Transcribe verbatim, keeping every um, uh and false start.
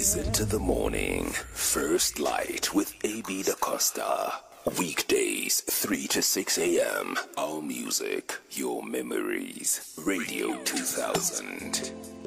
ease into the morning. First Light with A B Da Costa. Weekdays, three to six a.m. Our music, your memories. Radio two thousand.